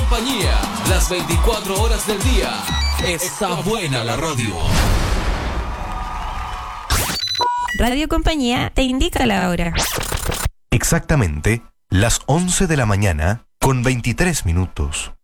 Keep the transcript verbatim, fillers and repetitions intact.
Compañía, las veinticuatro horas del día. Está buena la radio. Radio Compañía te indica la hora. Exactamente las once de la mañana con veintitrés minutos.